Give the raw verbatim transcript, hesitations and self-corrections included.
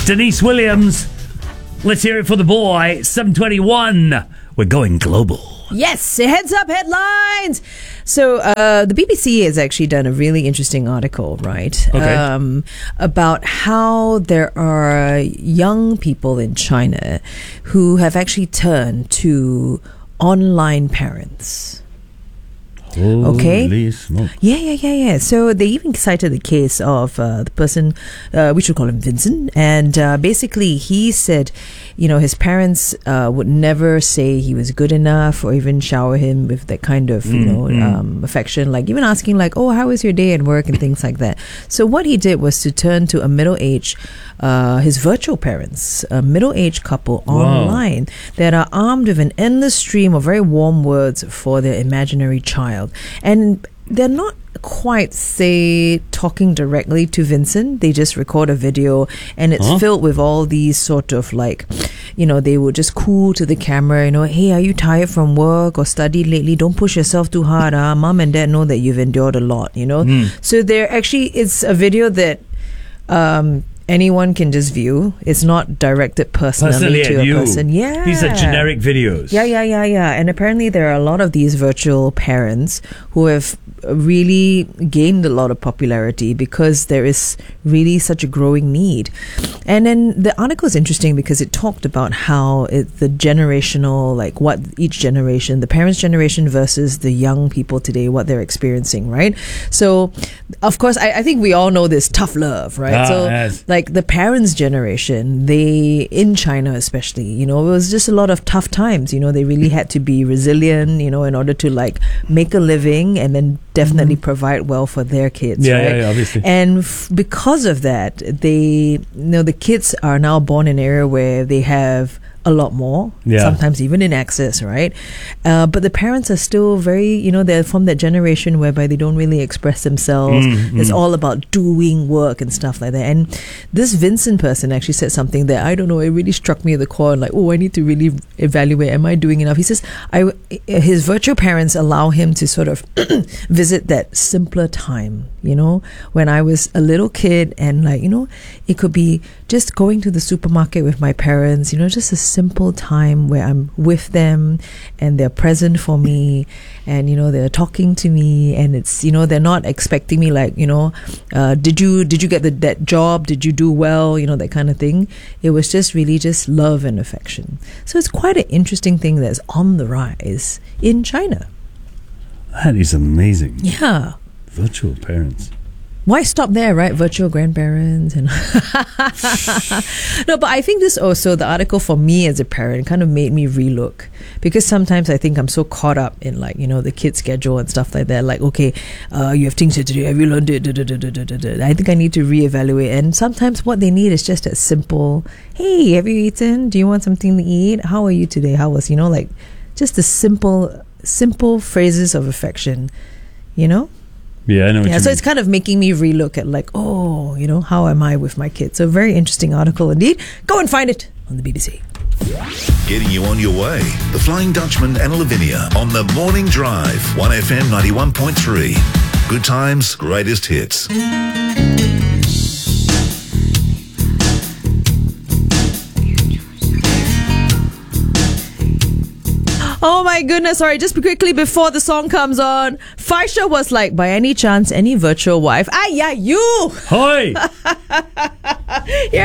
Denise Williams. Let's hear it for the boy. seven twenty-one. We're going global. Yes, heads up headlines. So uh, the B B C has actually done a really interesting article, right? Okay. Um, about how there are young people in China who have actually turned to online parents. Okay. Holy smoke. Yeah, yeah, yeah, yeah. So they even cited the case of uh, the person, uh, we should call him Vincent. And uh, basically he said, you know, his parents uh, would never say he was good enough or even shower him with that kind of, you Mm, know, mm. um, affection. Like even asking like, oh, how was your day at work and things like that. So what he did was to turn to a middle-aged, uh, his virtual parents, a middle-aged couple Wow. online that are armed with an endless stream of very warm words for their imaginary child. And they're not quite, say, talking directly to Vincent. They just record a video and it's Huh? filled with all these sort of like, you know, they would just coo to the camera, you know, hey, are you tired from work or studied lately? Don't push yourself too hard. Ah, Mom and Dad know that you've endured a lot, you know. Mm. So they're actually, it's a video that um, anyone can just view. It's not directed personally, Personally to at a you. person. Yeah. These are generic videos. Yeah, yeah, yeah, yeah. And apparently there are a lot of these virtual parents who have really gained a lot of popularity because there is really such a growing need. And then the article is interesting because it talked about how it, the generational, like what each generation, the parents' generation versus the young people today, what they're experiencing, right? So, of course, I, I think we all know this tough love, right? Ah, so, yes. like the parents' generation, they, in China especially, you know, it was just a lot of tough times. You know, they really had to be resilient, you know, in order to like make a living and then definitely provide well for their kids, Yeah, right? yeah, yeah, obviously. And f- because of that, they, you know, the kids are now born in an era where they have a lot more, Yeah. sometimes even in access, right? Uh, but the parents are still very, you know, they're from that generation whereby they don't really express themselves. Mm, It's mm. all about doing work and stuff like that. And this Vincent person actually said something that, I don't know, it really struck me at the core and like, oh, I need to really evaluate, am I doing enough? He says, I, his virtual parents allow him to sort of visit that simpler time, you know, when I was a little kid and like, you know, it could be just going to the supermarket with my parents, you know, just a simple time where I'm with them and they're present for me and, you know, they're talking to me and it's, you know, they're not expecting me like, you know, uh, did you, did you get the, that job? Did you do well? You know, that kind of thing. It was just really just love and affection. So it's quite an interesting thing that's on the rise in China. That is amazing. Yeah. Virtual parents. Why stop there, right? Virtual grandparents and no, but I think this also, the article for me as a parent kind of made me relook because sometimes I think I'm so caught up in like, you know, the kid schedule and stuff like that. Like, okay, uh, you have things to do. Have you learned it? Da, da, da, da, da, da. I think I need to reevaluate. And sometimes what they need is just a simple, hey, have you eaten? Do you want something to eat? How are you today? How was, you know, like just the simple, simple phrases of affection, you know? Yeah, I know what Yeah, you so mean. it's kind of making me relook at like, oh, you know, how am I with my kids? So very interesting article indeed. Go and find it on the B B C. Getting you on your way. The Flying Dutchman and Lavinia on the Morning Drive. one F M ninety-one point three. Good times, greatest hits. Oh my goodness, sorry, just quickly before the song comes on, Faisha was like, by any chance, any virtual wife? Ah, yeah, you! Hoi! Here